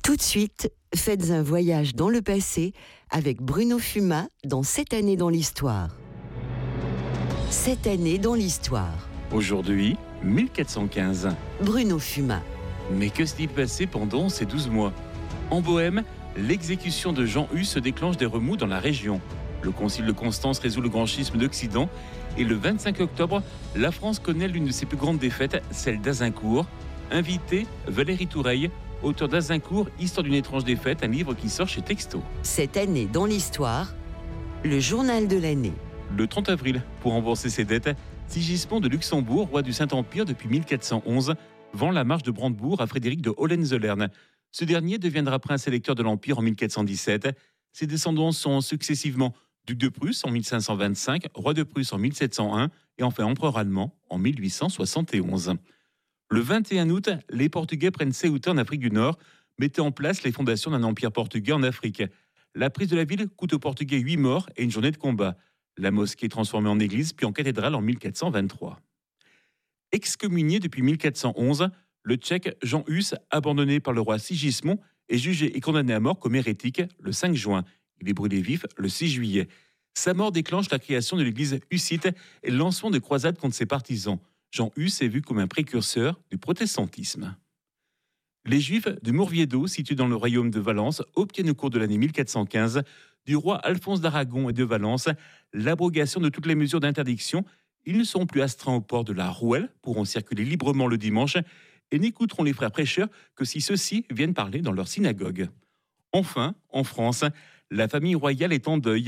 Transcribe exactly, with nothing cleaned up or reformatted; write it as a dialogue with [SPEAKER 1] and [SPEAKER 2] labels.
[SPEAKER 1] Tout de suite, faites un voyage dans le passé avec Bruno Fumat dans Cette année dans l'histoire. Cette année dans l'histoire.
[SPEAKER 2] Aujourd'hui, mille quatre cent quinze.
[SPEAKER 1] Bruno Fumat.
[SPEAKER 2] Mais que s'est-il passé pendant ces douze mois ? En Bohême, l'exécution de Jean Hus déclenche des remous dans la région. Le concile de Constance résout le grand schisme d'Occident. Et le vingt-cinq octobre, la France connaît l'une de ses plus grandes défaites, celle d'Azincourt. Invité, Valérie Toureille, auteur d'Azincourt, Histoire d'une étrange défaite, un livre qui sort chez Texto.
[SPEAKER 1] Cette année dans l'histoire, le journal de l'année.
[SPEAKER 2] Le trente avril, pour rembourser ses dettes, Sigismond de Luxembourg, roi du Saint-Empire depuis mille quatre cent onze, vend la marche de Brandebourg à Frédéric de Hohenzollern. Ce dernier deviendra prince électeur de l'Empire en mille quatre cent dix-sept. Ses descendants sont successivement duc de Prusse en mille cinq cent vingt-cinq, roi de Prusse en mille sept cent un et enfin empereur allemand en mille huit cent soixante et onze. Le vingt et un août, les Portugais prennent Ceuta en Afrique du Nord, mettant en place les fondations d'un empire portugais en Afrique. La prise de la ville coûte aux Portugais huit morts et une journée de combat. La mosquée est transformée en église puis en cathédrale en mille quatre cent vingt-trois. Excommunié depuis mille quatre cent onze, le Tchèque Jean Hus, abandonné par le roi Sigismond, est jugé et condamné à mort comme hérétique le cinq juin. Il est brûlé vif le six juillet. Sa mort déclenche la création de l'église hussite et le lancement de croisades contre ses partisans. Jean Hus est vu comme un précurseur du protestantisme. Les Juifs de Mourviedo, situés dans le royaume de Valence, obtiennent au cours de l'année mille quatre cent quinze du roi Alphonse d'Aragon et de Valence l'abrogation de toutes les mesures d'interdiction. Ils ne seront plus astreints au port de la Rouelle, pourront circuler librement le dimanche et n'écouteront les frères prêcheurs que si ceux-ci viennent parler dans leur synagogue. Enfin, en France, la famille royale est en deuil.